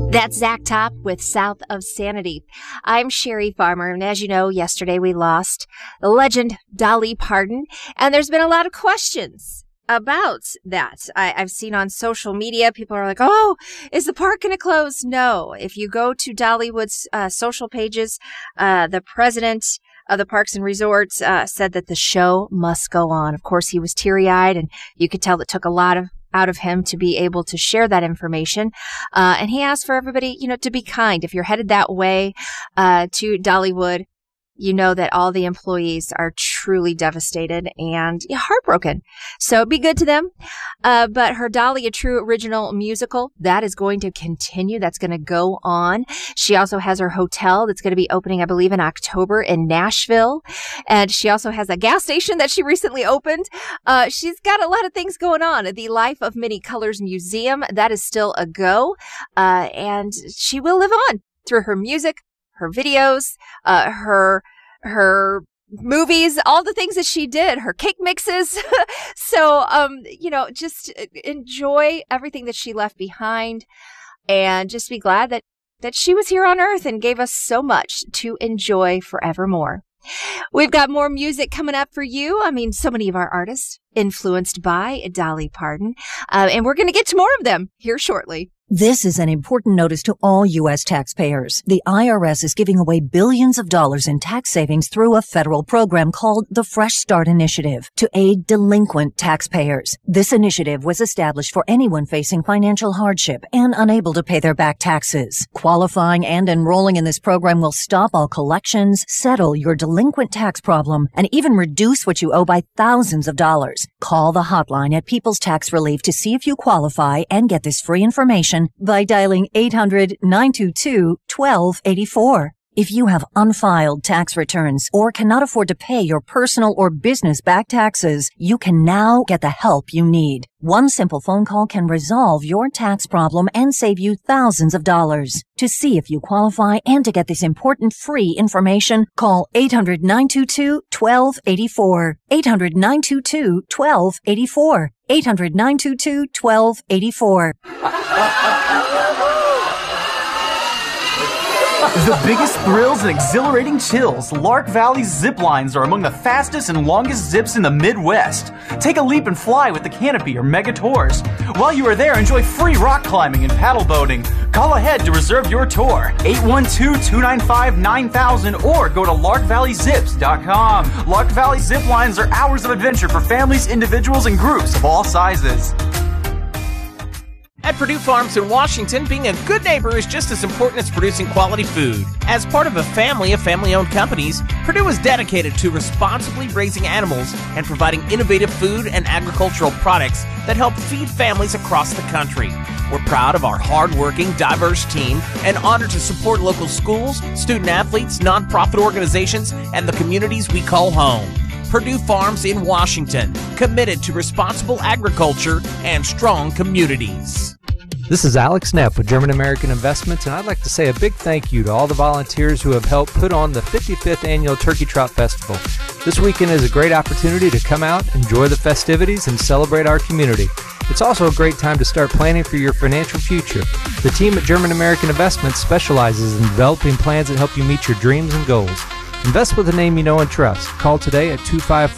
That's Zach Top with South of Sanity. I'm Sherry Farmer, and as you know, yesterday we lost the legend Dolly Parton, and there's been a lot of questions about that. I've seen on social media, people are like, oh, is the park going to close? No. If you go to Dollywood's social pages, the president of the Parks and Resorts said that the show must go on. Of course, he was teary-eyed, and you could tell it took a lot out of him to be able to share that information. And he asked for everybody, to be kind. If you're headed that way to Dollywood, you know that all the employees are truly devastated and heartbroken. So be good to them. But her Dolly, a true original musical, that is going to continue. That's going to go on. She also has her hotel that's going to be opening, I believe, in October in Nashville. And she also has a gas station that she recently opened. She's got a lot of things going on. The Life of Many Colors Museum, that is still a go. And she will live on through her music, her videos, her movies, all the things that she did, her cake mixes. So, just enjoy everything that she left behind and just be glad that she was here on earth and gave us so much to enjoy forevermore. We've got more music coming up for you. I mean, so many of our artists influenced by Dolly Parton, and we're going to get to more of them here shortly. This is an important notice to all U.S. taxpayers. The IRS is giving away billions of dollars in tax savings through a federal program called the Fresh Start Initiative to aid delinquent taxpayers. This initiative was established for anyone facing financial hardship and unable to pay their back taxes. Qualifying and enrolling in this program will stop all collections, settle your delinquent tax problem, and even reduce what you owe by thousands of dollars. Call the hotline at People's Tax Relief to see if you qualify and get this free information by dialing 800-922-1284. If you have unfiled tax returns or cannot afford to pay your personal or business back taxes, you can now get the help you need. One simple phone call can resolve your tax problem and save you thousands of dollars. To see if you qualify and to get this important free information, call 800-922-1284. 800-922-1284. 800-922-1284. The biggest thrills and exhilarating chills, Lark Valley zip lines are among the fastest and longest zips in the Midwest. Take a leap and fly with the Canopy or Mega Tours. While you are there, enjoy free rock climbing and paddle boating. Call ahead to reserve your tour, 812-295-9000, or go to larkvalleyzips.com. Lark Valley zip lines are hours of adventure for families, individuals, and groups of all sizes. At Purdue Farms in Washington, being a good neighbor is just as important as producing quality food. As part of a family of family-owned companies, Purdue is dedicated to responsibly raising animals and providing innovative food and agricultural products that help feed families across the country. We're proud of our hard-working, diverse team and honored to support local schools, student-athletes, nonprofit organizations, and the communities we call home. Purdue Farms in Washington, committed to responsible agriculture and strong communities. This is Alex Neff with German American Investments, and I'd like to say a big thank you to all the volunteers who have helped put on the 55th Annual Turkey Trot Festival. This weekend is a great opportunity to come out, enjoy the festivities, and celebrate our community. It's also a great time to start planning for your financial future. The team at German American Investments specializes in developing plans that help you meet your dreams and goals. Invest with a name you know and trust. Call today at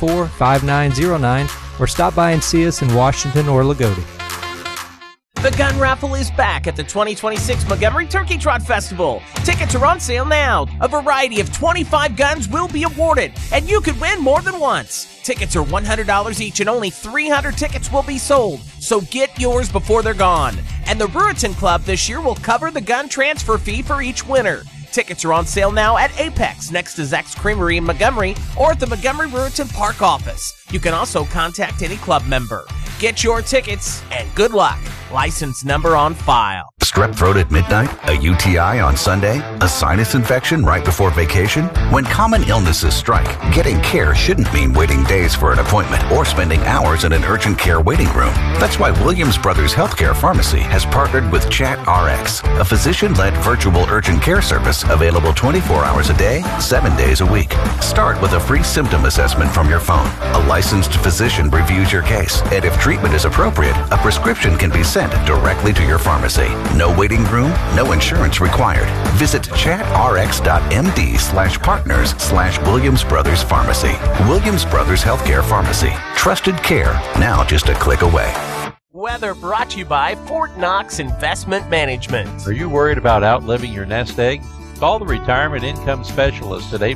254-5909 or stop by and see us in Washington or Lagodi. The gun raffle is back at the 2026 Montgomery Turkey Trot Festival. Tickets are on sale now. A variety of 25 guns will be awarded, and you could win more than once. Tickets are $100 each, and only 300 tickets will be sold. So get yours before they're gone. And the Brewerton Club this year will cover the gun transfer fee for each winner. Tickets are on sale now at Apex, next to Zach's Creamery in Montgomery, or at the Montgomery Brewerton Park office. You can also contact any club member. Get your tickets, and good luck. License number on file. Strep throat at midnight? A UTI on Sunday? A sinus infection right before vacation? When common illnesses strike, getting care shouldn't mean waiting days for an appointment or spending hours in an urgent care waiting room. That's why Williams Brothers Healthcare Pharmacy has partnered with ChatRx, a physician-led virtual urgent care service available 24 hours a day, 7 days a week. Start with a free symptom assessment from your phone. A licensed physician reviews your case, and if treatment is appropriate, a prescription can be sent sent directly to your pharmacy. No waiting room, no insurance required. Visit chatrx.md/partners/Williams Brothers Pharmacy. Williams Brothers Healthcare Pharmacy. Trusted care, now just a click away. Weather brought to you by Fort Knox Investment Management. Are you worried about outliving your nest egg? Call the Retirement Income Specialist at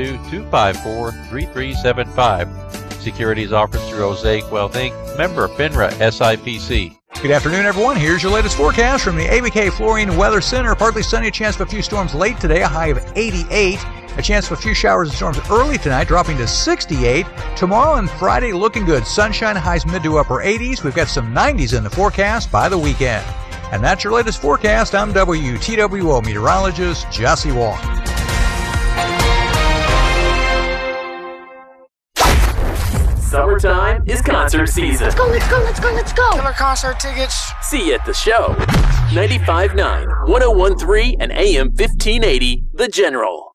812-254-3375. Securities offered through Osaic Wealth Inc., member FINRA SIPC. Good afternoon, everyone. Here's your latest forecast from the ABK Flooring Weather Center. Partly sunny, a chance of a few storms late today, a high of 88. A chance of a few showers and storms early tonight, dropping to 68. Tomorrow and Friday looking good. Sunshine, highs mid to upper 80s. We've got some 90s in the forecast by the weekend. And that's your latest forecast. I'm WTWO meteorologist Jesse Wong. Summertime is concert season. Let's go, let's go, let's go, let's go. Killer concert tickets. See you at the show. 95.9, 101.3, and AM 1580, The General.